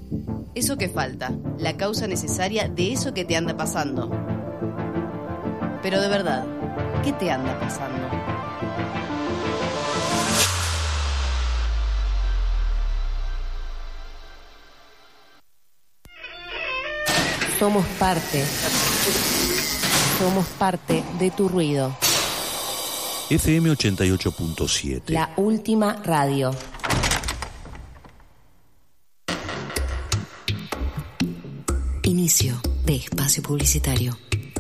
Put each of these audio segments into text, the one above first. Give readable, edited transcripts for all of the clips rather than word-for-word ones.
Eso que falta, la causa necesaria de eso que te anda pasando. Pero de verdad, ¿qué te anda pasando? Somos parte de tu ruido. FM 88.7. La última radio. Inicio de espacio publicitario.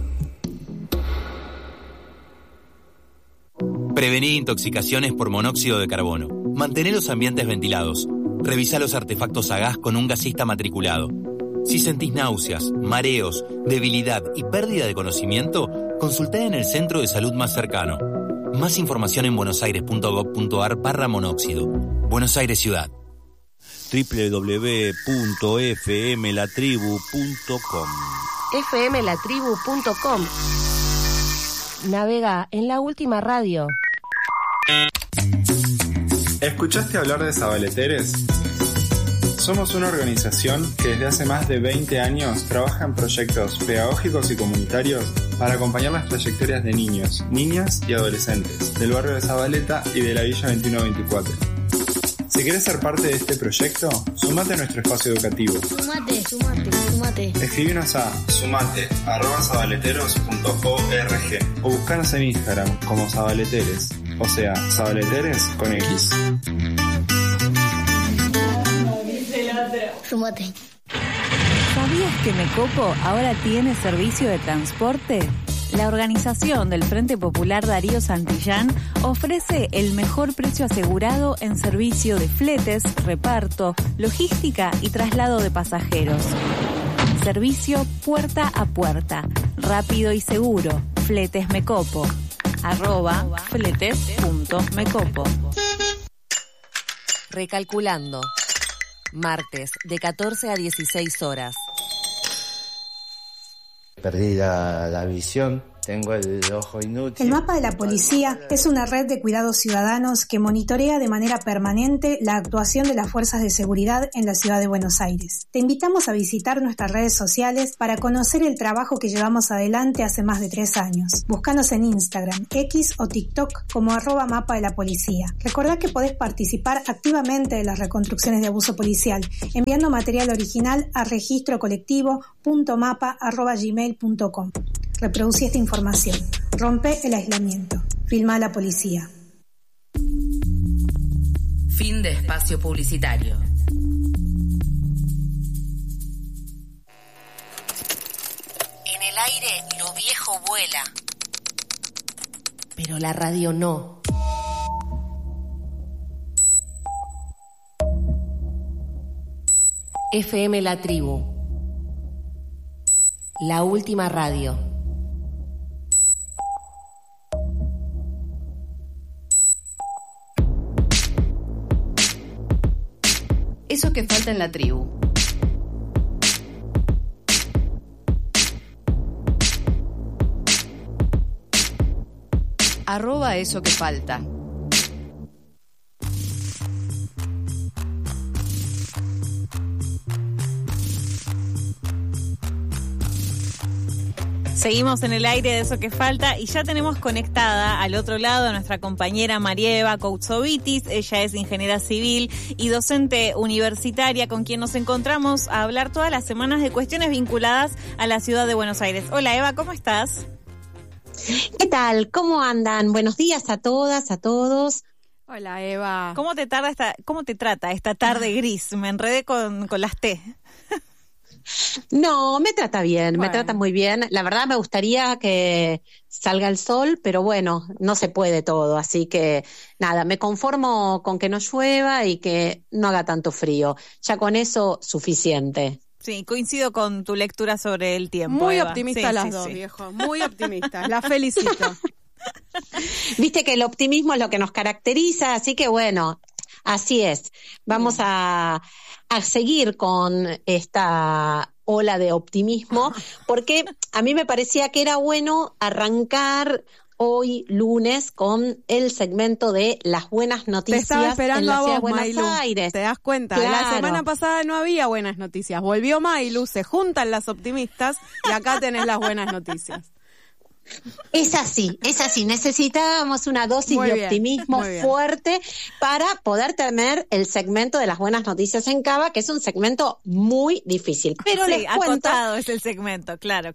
Prevenir intoxicaciones por monóxido de carbono. Mantener los ambientes ventilados. Revisa los artefactos a gas con un gasista matriculado. Si sentís náuseas, mareos, debilidad y pérdida de conocimiento, consultá en el centro de salud más cercano. Más información en buenosaires.gov.ar/monóxido. Buenos Aires Ciudad. www.fmlatribu.com. fmlatribu.com. Navega en la última radio. ¿Escuchaste hablar de Sabaleteres? Somos una organización que desde hace más de 20 años trabaja en proyectos pedagógicos y comunitarios para acompañar las trayectorias de niños, niñas y adolescentes del barrio de Zabaleta y de la Villa 2124. Si querés ser parte de este proyecto, sumate a nuestro espacio educativo. Sumate. Escríbenos a sumate@zabaleteros.org o buscanos en Instagram como Zabaleteres, o sea, Zabaleteres con X. Sumate. ¿Sabías que Mecopo ahora tiene servicio de transporte? La organización del Frente Popular Darío Santillán ofrece el mejor precio asegurado en servicio de fletes, reparto, logística y traslado de pasajeros. Servicio puerta a puerta, rápido y seguro. Fletes Mecopo. @fletes.mecopo. Recalculando. Martes, de 14 a 16 horas. Perdí la visión, tengo el ojo inútil. El mapa de la policía es una red de cuidados ciudadanos que monitorea de manera permanente la actuación de las fuerzas de seguridad en la ciudad de Buenos Aires. Te invitamos a visitar nuestras redes sociales para conocer el trabajo que llevamos adelante hace más de 3 años. Búscanos en Instagram, X o TikTok como @mapa de la policía. Recordá que podés participar activamente de las reconstrucciones de abuso policial enviando material original a registrocolectivo.mapa@gmail.com. Reproducí esta información. Rompe el aislamiento. Filma a la policía. Fin de espacio publicitario. En el aire lo viejo vuela. Pero la radio no. FM La Tribu. La última radio. Eso que falta en la tribu. @eso que falta. Seguimos en el aire de Eso que falta y ya tenemos conectada al otro lado a nuestra compañera María Eva Koutsovitis. Ella es ingeniera civil y docente universitaria con quien nos encontramos a hablar todas las semanas de cuestiones vinculadas a la ciudad de Buenos Aires. Hola Eva, ¿cómo estás? ¿Qué tal? ¿Cómo andan? Buenos días a todas, a todos. Hola Eva. ¿Cómo te trata esta tarde gris? Me enredé con las T. No, me trata bien, bueno. Me trata muy bien. La verdad me gustaría que salga el sol, pero bueno, no se puede todo, así que nada, me conformo con que no llueva y que no haga tanto frío. Ya con eso, suficiente. Sí, coincido con tu lectura sobre el tiempo. Muy Eva. optimistas las dos, viejo, muy optimistas, la felicito. Viste que el optimismo es lo que nos caracteriza, así que bueno, así es. Vamos a seguir con esta ola de optimismo, porque a mí me parecía que era bueno arrancar hoy lunes con el segmento de las buenas noticias. Te estaba esperando en la ciudad a de vos, Buenos Mailu. Aires. ¿Te das cuenta? Claro. La semana pasada no había buenas noticias. Volvió Mailu, se juntan las optimistas y acá tenés las buenas noticias. Es así. Necesitábamos una dosis de optimismo fuerte para poder tener el segmento de las buenas noticias en Cava, que es un segmento muy difícil. Pero sí, les cuento... acotado es el segmento, claro.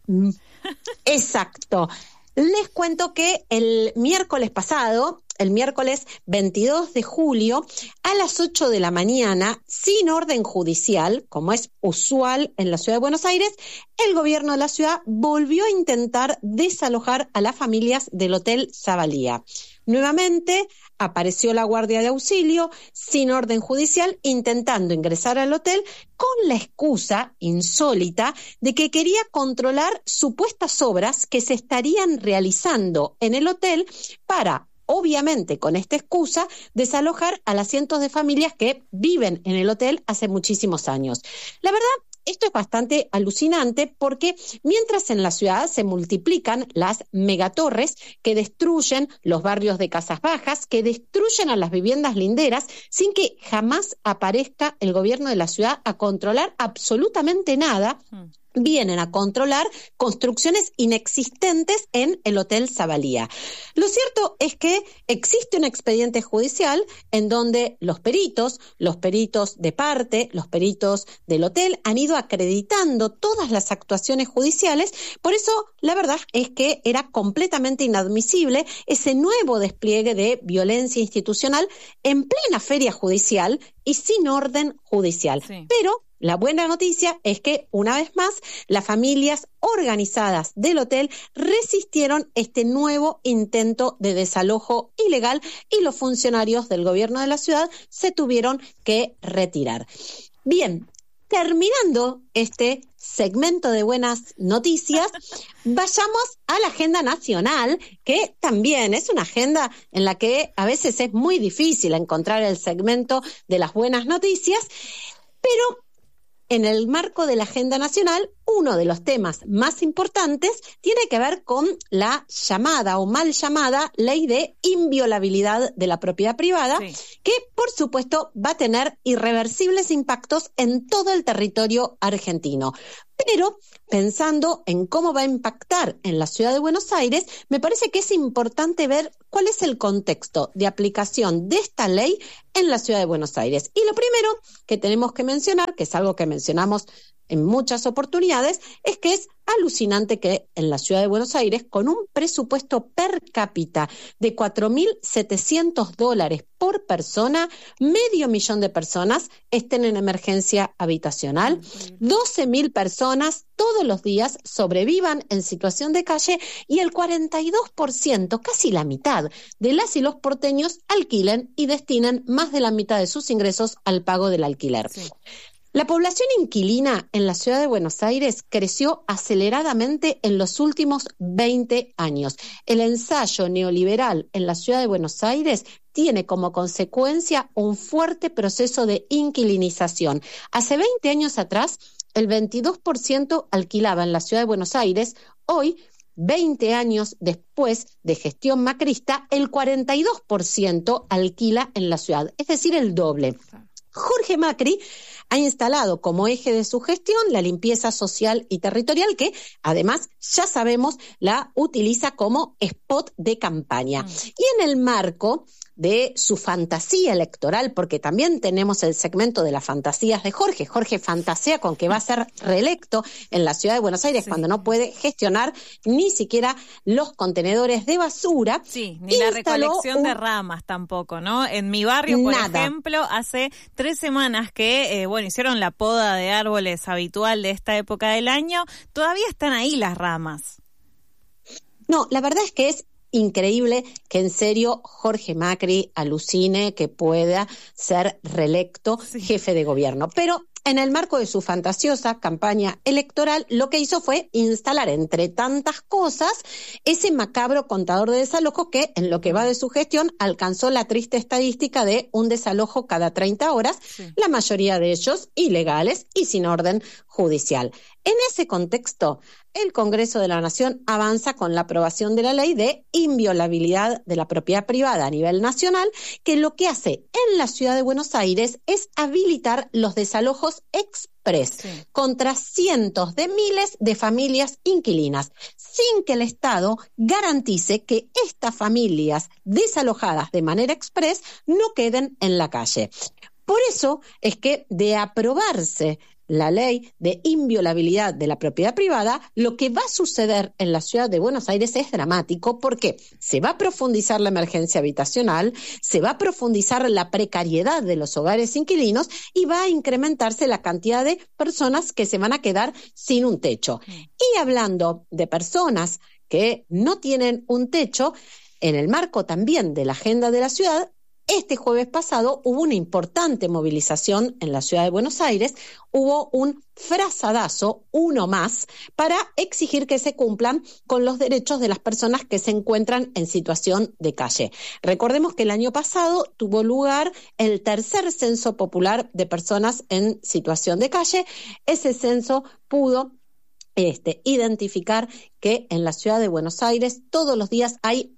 Exacto. Les cuento que el miércoles pasado, el miércoles 22 de julio, a las 8 de la mañana, sin orden judicial, como es usual en la ciudad de Buenos Aires, el gobierno de la ciudad volvió a intentar desalojar a las familias del Hotel Zavalía. Nuevamente apareció la Guardia de Auxilio sin orden judicial intentando ingresar al hotel con la excusa insólita de que quería controlar supuestas obras que se estarían realizando en el hotel para, obviamente con esta excusa, desalojar a las cientos de familias que viven en el hotel hace muchísimos años. La verdad, esto es bastante alucinante porque mientras en la ciudad se multiplican las megatorres que destruyen los barrios de casas bajas, que destruyen a las viviendas linderas, sin que jamás aparezca el gobierno de la ciudad a controlar absolutamente nada, vienen a controlar construcciones inexistentes en el Hotel Zavalía. Lo cierto es que existe un expediente judicial en donde los peritos de parte, los peritos del hotel han ido acreditando todas las actuaciones judiciales. Por eso, la verdad es que era completamente inadmisible ese nuevo despliegue de violencia institucional en plena feria judicial y sin orden judicial. Sí. Pero la buena noticia es que, una vez más, las familias organizadas del hotel resistieron este nuevo intento de desalojo ilegal y los funcionarios del gobierno de la ciudad se tuvieron que retirar. Bien, terminando este segmento de buenas noticias, vayamos a la agenda nacional, que también es una agenda en la que a veces es muy difícil encontrar el segmento de las buenas noticias, pero en el marco de la agenda nacional, uno de los temas más importantes tiene que ver con la llamada o mal llamada ley de inviolabilidad de la propiedad privada, que por supuesto va a tener irreversibles impactos en todo el territorio argentino. Pero pensando en cómo va a impactar en la ciudad de Buenos Aires, me parece que es importante ver cuál es el contexto de aplicación de esta ley en la ciudad de Buenos Aires. Y lo primero que tenemos que mencionar, que es algo que mencionamos en muchas oportunidades, es que es alucinante que en la ciudad de Buenos Aires, con un presupuesto per cápita de $4.700 por persona, 500.000 de personas estén en emergencia habitacional, 12.000 personas todos los días sobrevivan en situación de calle y el 42%, casi la mitad, de las y los porteños alquilen y destinen más de la mitad de sus ingresos al pago del alquiler. Sí. La población inquilina en la ciudad de Buenos Aires creció aceleradamente en los últimos 20 años. El ensayo neoliberal en la ciudad de Buenos Aires tiene como consecuencia un fuerte proceso de inquilinización. Hace 20 años atrás, el 22% alquilaba en la ciudad de Buenos Aires. Hoy, 20 años después de gestión macrista, el 42% alquila en la ciudad, es decir, el doble. Jorge Macri ha instalado como eje de su gestión la limpieza social y territorial, que además ya sabemos la utiliza como spot de campaña. Y en el marco de su fantasía electoral, porque también tenemos el segmento de las fantasías de Jorge. Jorge fantasea con que va a ser reelecto en la ciudad de Buenos Aires cuando no puede gestionar ni siquiera los contenedores de basura. Sí, ni la recolección de ramas tampoco, ¿no? En mi barrio, por ejemplo, hace 3 semanas que, hicieron la poda de árboles habitual de esta época del año. Todavía están ahí las ramas. No, la verdad es que es increíble que en serio Jorge Macri alucine que pueda ser reelecto jefe de gobierno. Pero en el marco de su fantasiosa campaña electoral, lo que hizo fue instalar, entre tantas cosas, ese macabro contador de desalojos que, en lo que va de su gestión, alcanzó la triste estadística de un desalojo cada 30 horas, la mayoría de ellos ilegales y sin orden judicial. En ese contexto, el Congreso de la Nación avanza con la aprobación de la ley de inviolabilidad de la propiedad privada a nivel nacional, que lo que hace en la ciudad de Buenos Aires es habilitar los desalojos express contra cientos de miles de familias inquilinas, sin que el Estado garantice que estas familias desalojadas de manera express no queden en la calle. Por eso es que, de aprobarse la ley de inviolabilidad de la propiedad privada, lo que va a suceder en la ciudad de Buenos Aires es dramático, porque se va a profundizar la emergencia habitacional, se va a profundizar la precariedad de los hogares inquilinos y va a incrementarse la cantidad de personas que se van a quedar sin un techo. Y hablando de personas que no tienen un techo, en el marco también de la agenda de la ciudad, este jueves pasado hubo una importante movilización en la ciudad de Buenos Aires, hubo un frazadazo, uno más, para exigir que se cumplan con los derechos de las personas que se encuentran en situación de calle. Recordemos que el año pasado tuvo lugar el tercer censo popular de personas en situación de calle. Ese censo pudo identificar que en la ciudad de Buenos Aires todos los días hay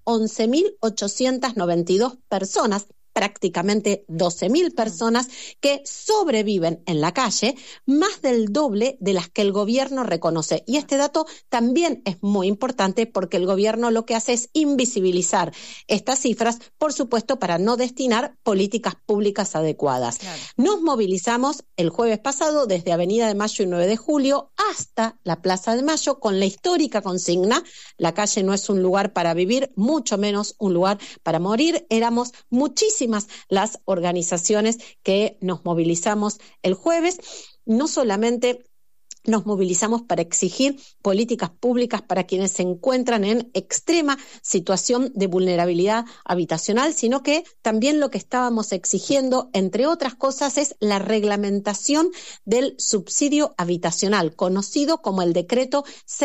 11.892 personas, prácticamente 12.000 personas que sobreviven en la calle, más del doble de las que el gobierno reconoce. Y este dato también es muy importante, porque el gobierno lo que hace es invisibilizar estas cifras, por supuesto, para no destinar políticas públicas adecuadas. Claro. Nos movilizamos el jueves pasado desde Avenida de Mayo y 9 de Julio hasta la Plaza de Mayo con la histórica consigna: la calle no es un lugar para vivir, mucho menos un lugar para morir. Éramos muchísimas las organizaciones que nos movilizamos el jueves. No solamente nos movilizamos para exigir políticas públicas para quienes se encuentran en extrema situación de vulnerabilidad habitacional, sino que también lo que estábamos exigiendo, entre otras cosas, es la reglamentación del subsidio habitacional, conocido como el decreto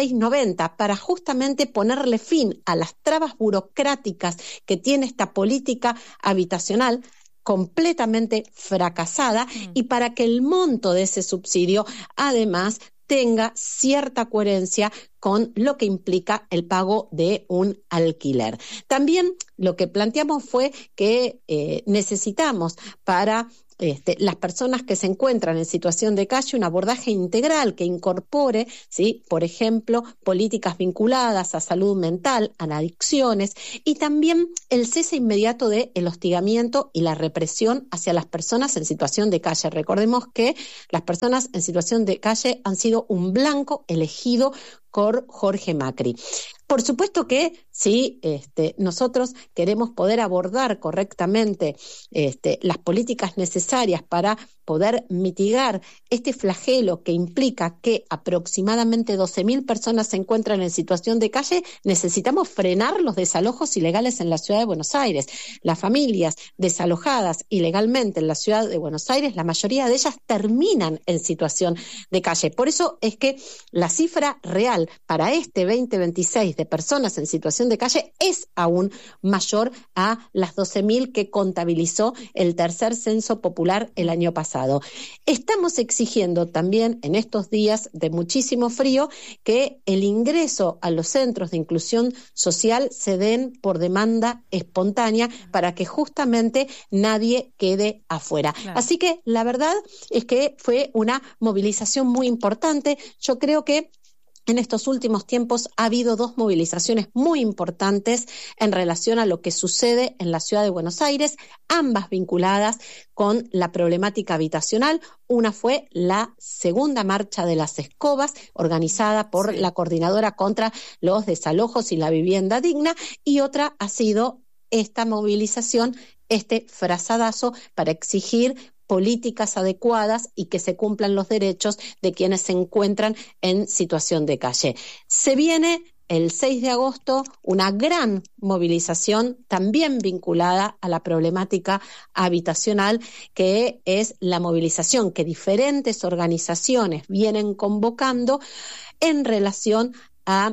690, para justamente ponerle fin a las trabas burocráticas que tiene esta política habitacional completamente fracasada, y para que el monto de ese subsidio además tenga cierta coherencia con lo que implica el pago de un alquiler. También lo que planteamos fue que necesitamos para las personas que se encuentran en situación de calle un abordaje integral que incorpore, ¿sí?, por ejemplo, políticas vinculadas a salud mental, a adicciones, y también el cese inmediato del hostigamiento y la represión hacia las personas en situación de calle. Recordemos que las personas en situación de calle han sido un blanco elegido por Jorge Macri. Por supuesto que si nosotros queremos poder abordar correctamente las políticas necesarias para poder mitigar este flagelo que implica que aproximadamente 12.000 personas se encuentran en situación de calle, necesitamos frenar los desalojos ilegales en la ciudad de Buenos Aires. Las familias desalojadas ilegalmente en la ciudad de Buenos Aires, la mayoría de ellas terminan en situación de calle. Por eso es que la cifra real para este 2026 de personas en situación de calle es aún mayor a las 12.000 que contabilizó el tercer censo popular el año pasado. Estamos exigiendo también en estos días de muchísimo frío que el ingreso a los centros de inclusión social se den por demanda espontánea para que justamente nadie quede afuera. Claro. Así que la verdad es que fue una movilización muy importante. Yo creo que en estos últimos tiempos ha habido dos movilizaciones muy importantes en relación a lo que sucede en la ciudad de Buenos Aires, ambas vinculadas con la problemática habitacional. Una fue la segunda marcha de las escobas, organizada por la Coordinadora contra los Desalojos y la Vivienda Digna, y otra ha sido esta movilización, este frazadazo para exigir políticas adecuadas y que se cumplan los derechos de quienes se encuentran en situación de calle. Se viene el 6 de agosto una gran movilización también vinculada a la problemática habitacional, que es la movilización que diferentes organizaciones vienen convocando en relación a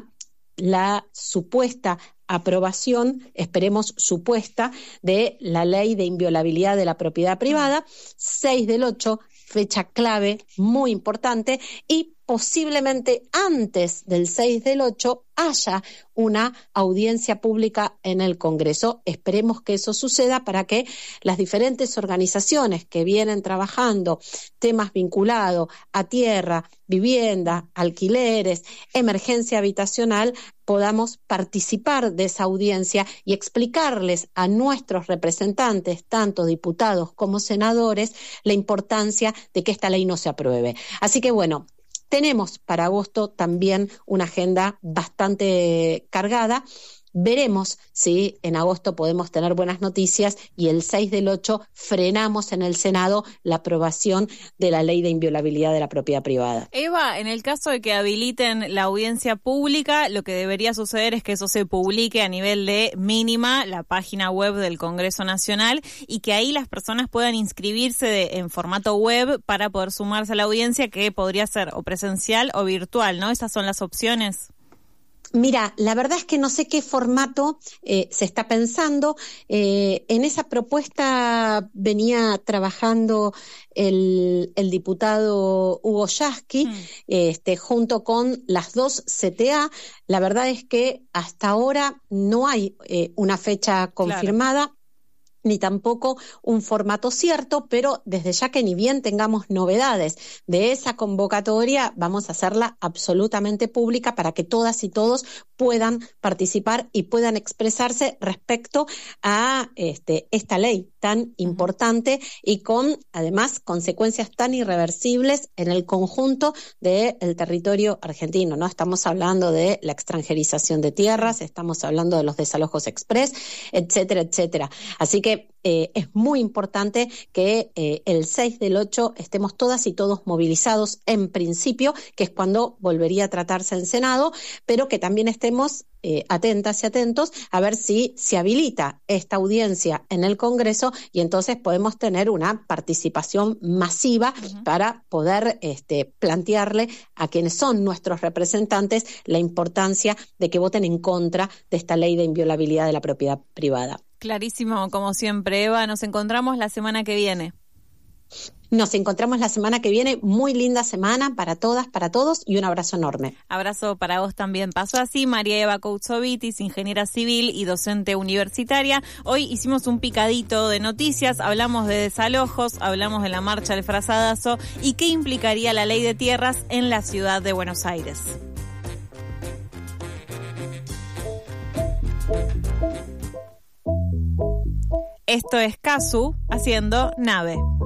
la supuesta aprobación, esperemos supuesta, de la ley de inviolabilidad de la propiedad privada, 6/8, fecha clave muy importante, y posiblemente antes del 6 del 8 haya una audiencia pública en el Congreso. Esperemos que eso suceda para que las diferentes organizaciones que vienen trabajando temas vinculados a tierra, vivienda, alquileres, emergencia habitacional, podamos participar de esa audiencia y explicarles a nuestros representantes, tanto diputados como senadores, la importancia de que esta ley no se apruebe. Así que bueno, tenemos para agosto también una agenda bastante cargada. Veremos si en agosto podemos tener buenas noticias y el 6 del 8 frenamos en el Senado la aprobación de la ley de inviolabilidad de la propiedad privada. Eva, en el caso de que habiliten la audiencia pública, lo que debería suceder es que eso se publique a nivel de mínima, la página web del Congreso Nacional, y que ahí las personas puedan inscribirse en formato web para poder sumarse a la audiencia, que podría ser o presencial o virtual, ¿no? Esas son las opciones. Mira, la verdad es que no sé qué formato se está pensando. En esa propuesta venía trabajando el diputado Hugo Yasky, junto con las dos CTA. La verdad es que hasta ahora no hay una fecha confirmada. Claro. Ni tampoco un formato cierto, pero desde ya que ni bien tengamos novedades de esa convocatoria, vamos a hacerla absolutamente pública para que todas y todos puedan participar y puedan expresarse respecto a esta ley tan importante y con, además, consecuencias tan irreversibles en el conjunto del territorio argentino, ¿no? Estamos hablando de la extranjerización de tierras, estamos hablando de los desalojos express, etcétera, etcétera. Así que es muy importante que el 6 del 8 estemos todas y todos movilizados en principio, que es cuando volvería a tratarse en Senado, pero que también estemos atentas y atentos a ver si se habilita esta audiencia en el Congreso y entonces podemos tener una participación masiva para poder plantearle a quienes son nuestros representantes la importancia de que voten en contra de esta ley de inviolabilidad de la propiedad privada. Clarísimo, como siempre, Eva. Nos encontramos la semana que viene. Nos encontramos la semana que viene. Muy linda semana para todas, para todos, y un abrazo enorme. Abrazo para vos también. Pasó así María Eva Koutsovitis, ingeniera civil y docente universitaria. Hoy hicimos un picadito de noticias, hablamos de desalojos, hablamos de la marcha del frazadazo y qué implicaría la ley de tierras en la ciudad de Buenos Aires. Esto es Casu haciendo Nave.